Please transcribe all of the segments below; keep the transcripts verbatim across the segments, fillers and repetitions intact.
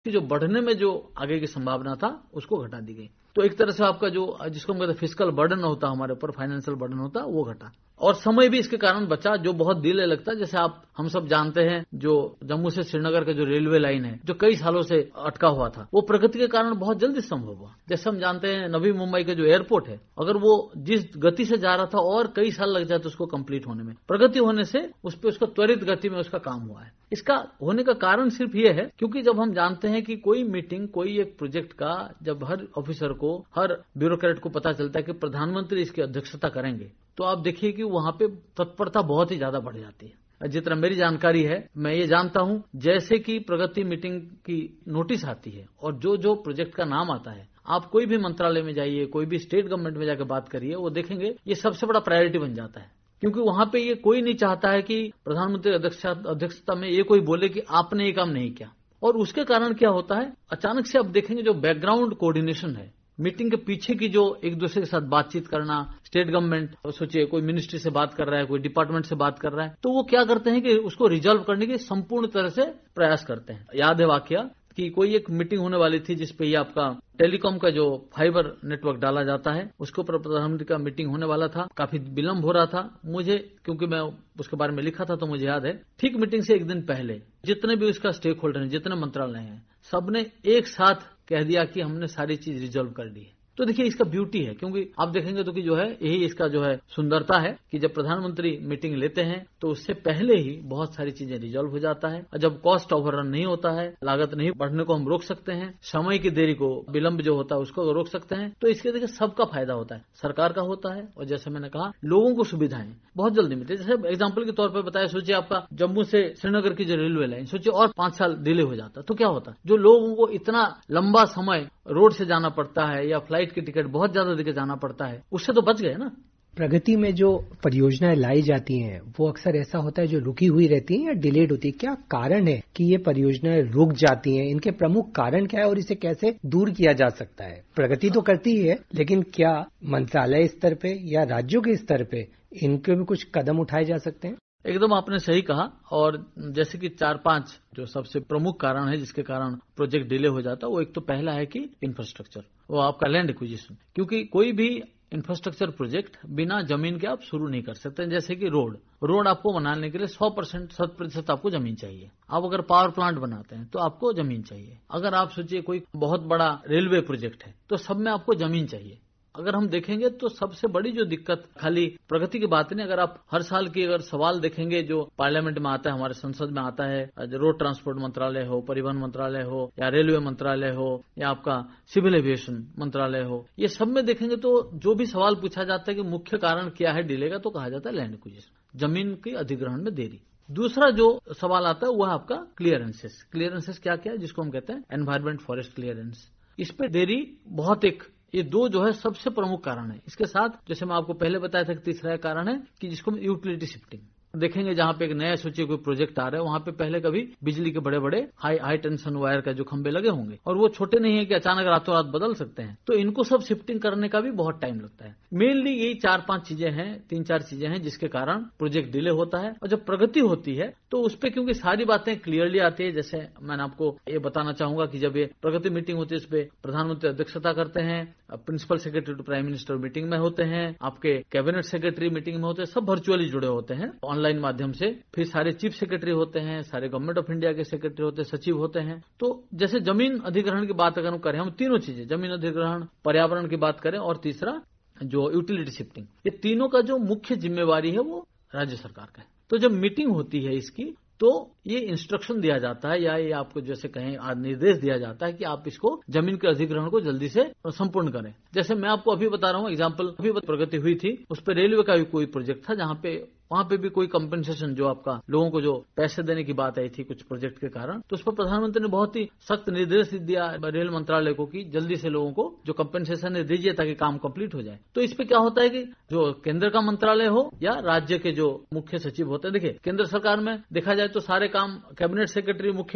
कि जो बढ़ने में जो आगे की संभावना था उसको घटा दी गई। तो एक तरह से आपका जो जिसको हम कहते हैं फिस्कल बर्डन होता हमारे ऊपर, फाइनेंशियल बर्डन होता वो घटा, और समय भी इसके कारण बचा जो बहुत डिले लगता है। जैसे आप हम सब जानते हैं जो जम्मू से श्रीनगर का जो रेलवे लाइन है जो कई सालों से अटका हुआ था, वो प्रगति के कारण बहुत जल्दी संभव हुआ। जैसे हम जानते हैं नवी मुंबई का जो एयरपोर्ट है, अगर वो जिस गति से जा रहा था और कई साल लग जाते उसको कंप्लीट होने में, प्रगति होने से उस पर उसका त्वरित गति में उसका काम हुआ है। इसका होने का कारण सिर्फ ये है क्योंकि जब हम जानते हैं कि कोई मीटिंग, कोई एक प्रोजेक्ट का जब हर ऑफिसर को, हर ब्यूरोक्रेट को पता चलता है कि प्रधानमंत्री इसकी अध्यक्षता करेंगे, तो आप देखिए कि वहां पे तत्परता बहुत ही ज्यादा बढ़ जाती है। जितना मेरी जानकारी है, मैं ये जानता हूं जैसे कि प्रगति मीटिंग की नोटिस आती है और जो जो प्रोजेक्ट का नाम आता है, आप कोई भी मंत्रालय में जाइए, कोई भी स्टेट गवर्नमेंट में जाकर बात करिए, वो देखेंगे ये सबसे बड़ा प्रायोरिटी बन जाता है। क्योंकि वहां पे ये कोई नहीं चाहता है कि प्रधानमंत्री अध्यक्षता में ये कोई बोले कि आपने ये काम नहीं किया। और उसके कारण क्या होता है, अचानक से आप देखेंगे जो बैकग्राउंड कोऑर्डिनेशन है, मीटिंग के पीछे की जो एक दूसरे के साथ बातचीत करना, स्टेट गवर्नमेंट सोचिए कोई मिनिस्ट्री से बात कर रहा है, कोई डिपार्टमेंट से बात कर रहा है, तो वो क्या करते हैं कि उसको रिजॉल्व करने के संपूर्ण तरह से प्रयास करते हैं। याद है वाकया कि कोई एक मीटिंग होने वाली थी जिसपे ये आपका टेलीकॉम का जो फाइबर नेटवर्क डाला जाता है उसके ऊपर प्रधानमंत्री का मीटिंग होने वाला था, काफी विलंब हो रहा था। मुझे क्योंकि मैं उसके बारे में लिखा था तो मुझे याद है, ठीक मीटिंग से एक दिन पहले जितने भी उसका स्टेक होल्डर हैं, जितने मंत्रालय हैं, सबने एक साथ कह दिया कि हमने सारी चीज रिजॉल्व कर दी है। तो देखिए इसका ब्यूटी है, क्योंकि आप देखेंगे तो कि जो है यही इसका जो है सुंदरता है कि जब प्रधानमंत्री मीटिंग लेते हैं तो उससे पहले ही बहुत सारी चीजें रिजॉल्व हो जाता है। और जब कॉस्ट ओवररन नहीं होता है, लागत नहीं बढ़ने को हम रोक सकते हैं, समय की देरी को, विलंब जो होता है उसको रोक सकते हैं, तो इसके देखिए सबका फायदा होता है, सरकार का होता है और जैसे मैंने कहा लोगों को सुविधाएं बहुत जल्दी मिलती है। जैसे एग्जाम्पल के तौर पर बताया, सोचिए आपका जम्मू से श्रीनगर की जो रेलवे लाइन, सोचिए और पांच साल डिले हो जाता तो क्या होता, जो लोगों को इतना लंबा समय रोड से जाना पड़ता है या फ्लाइट की टिकट बहुत ज्यादा देके जाना पड़ता है, उससे तो बच गए ना। प्रगति में जो परियोजनाएं लाई जाती हैं वो अक्सर ऐसा होता है जो रुकी हुई रहती हैं या डिलेड होती है। क्या कारण है कि ये परियोजनाएं रुक जाती हैं? इनके प्रमुख कारण क्या है और इसे कैसे दूर किया जा सकता है? प्रगति तो करती ही है, लेकिन क्या मंत्रालय स्तर पे या राज्यों के स्तर पे इनके भी कुछ कदम उठाए जा सकते हैं? एकदम आपने सही कहा। और जैसे कि चार पांच जो सबसे प्रमुख कारण है जिसके कारण प्रोजेक्ट डिले हो जाता है, वो एक तो पहला है कि इंफ्रास्ट्रक्चर, वो आपका लैंड एक्विजिशन। क्योंकि कोई भी इंफ्रास्ट्रक्चर प्रोजेक्ट बिना जमीन के आप शुरू नहीं कर सकते। जैसे कि रोड रोड आपको बनाने के लिए सौ परसेंट शत प्रतिशत आपको जमीन चाहिए। आप अगर पावर प्लांट बनाते हैं तो आपको जमीन चाहिए। अगर आप सोचिए कोई बहुत बड़ा रेलवे प्रोजेक्ट है तो सब में आपको जमीन चाहिए। अगर हम देखेंगे तो सबसे बड़ी जो दिक्कत, खाली प्रगति की बात नहीं, अगर आप हर साल की अगर सवाल देखेंगे जो पार्लियामेंट में आता है, हमारे संसद में आता है, रोड ट्रांसपोर्ट मंत्रालय हो, परिवहन मंत्रालय हो या रेलवे मंत्रालय हो या आपका सिविल एविएशन मंत्रालय हो, ये सब में देखेंगे तो जो भी सवाल पूछा जाता है कि मुख्य कारण क्या है डिले का, तो कहा जाता है लैंड एक्विजिशन, जमीन के अधिग्रहण में देरी। दूसरा जो सवाल आता है वह आपका क्लियरेंसेस। क्लियरेंसेस क्या क्या है, जिसको हम कहते हैं एनवायरमेंट फॉरेस्ट क्लियरेंस। इस पे देरी बहुत, एक ये दो जो है सबसे प्रमुख कारण है। इसके साथ जैसे मैं आपको पहले बताया था कि तीसरा कारण है कि जिसको हम यूटिलिटी शिफ्टिंग देखेंगे। जहां पे एक नया सोचिए कोई प्रोजेक्ट आ रहा है, वहां पे पहले कभी बिजली के बड़े बड़े हाई हाई टेंशन वायर का जो खंभे लगे होंगे और वो छोटे नहीं है कि अचानक रातों रात बदल सकते हैं, तो इनको सब शिफ्टिंग करने का भी बहुत टाइम लगता है। मेनली यही चार पांच चीजें हैं, तीन चार चीजें हैं जिसके कारण प्रोजेक्ट डिले होता है। और जब प्रगति होती है तो उस पर क्योंकि सारी बातें क्लियरली आती है, जैसे मैंने आपको ये बताना चाहूंगा कि जब ये प्रगति मीटिंग होती है इस पे प्रधानमंत्री अध्यक्षता करते हैं, principal secretary to prime minister meeting में होते हैं, आपके कैबिनेट सेक्रेटरी मीटिंग में होते हैं, सब वर्चुअली जुड़े होते हैं ऑनलाइन माध्यम से। फिर सारे चीफ सेक्रेटरी होते हैं, सारे गवर्नमेंट ऑफ इंडिया के सेक्रेटरी होते हैं, सचिव होते हैं। तो जैसे जमीन अधिग्रहण की बात अगर हम करें, हम तीनों चीजें, जमीन अधिग्रहण, पर्यावरण की बात करें और तीसरा जो यूटिलिटी शिफ्टिंग, ये तीनों का जो मुख्य जिम्मेवारी है वो राज्य सरकार का है। तो जब मीटिंग होती है इसकी तो ये इंस्ट्रक्शन दिया जाता है या ये आपको जैसे कहें निर्देश दिया जाता है कि आप इसको जमीन के अधिग्रहण को जल्दी से संपूर्ण करें। जैसे मैं आपको अभी बता रहा हूँ एग्जांपल, अभी प्रगति हुई थी, उस पर रेलवे का भी कोई प्रोजेक्ट था जहां पे वहां पे भी कोई कंपनसेशन, जो आपका लोगों को जो पैसे देने की बात आई थी कुछ प्रोजेक्ट के कारण, तो उस पर प्रधानमंत्री ने बहुत ही सख्त निर्देश दिया रेल मंत्रालय को कि जल्दी से लोगों को जो कंपनसेशन है दीजिए ताकि काम कंप्लीट हो जाए। तो इस पे क्या होता है कि जो केंद्र का मंत्रालय हो या राज्य के जो मुख्य सचिव होते हैं, देखिए केंद्र सरकार में देखा जाए तो सारे काम कैबिनेट सेक्रेटरी मुख्य है,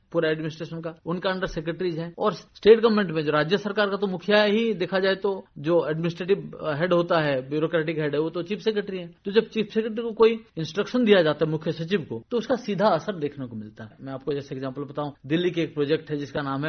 पूरा एडमिनिस्ट्रेशन का, उनका अंडर सेक्रेटरीज है। और स्टेट गवर्नमेंट में जो राज्य सरकार का तो मुखिया ही देखा जाए तो जो एडमिनिस्ट्रेटिव हेड होता है, ब्यूरोक्रेटिक हेड है, वो तो चीफ सेक्रेटरी है। तो जब चीफ सेक्रेटरी को कोई इंस्ट्रक्शन दिया जाता है मुख्य सचिव को, तो उसका सीधा असर देखने को मिलता है। मैं आपको जैसे एग्जांपल बताऊं, दिल्ली के एक प्रोजेक्ट है जिसका नाम है